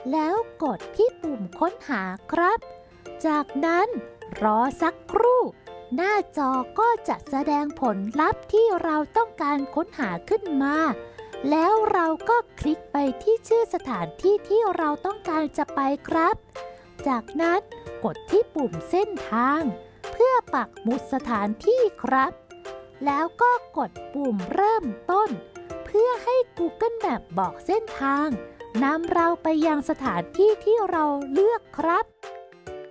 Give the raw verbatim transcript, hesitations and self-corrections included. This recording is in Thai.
แล้วกดที่ปุ่มค้นหาครับ จากนั้นรอสักครู่หน้าจอก็จะแสดงผลลัพธ์ที่เราต้องการค้นหาขึ้นมาแล้วเราก็คลิกไปที่ชื่อสถานที่ที่เราต้องการจะไปครับจากนั้นกดที่ปุ่มเส้นทางเพื่อปักหมุดสถานที่ครับแล้วก็กดปุ่มเริ่มต้นเพื่อให้ Google Map บอกเส้นทางนำเราไปยังสถานที่ที่เราเลือกครับ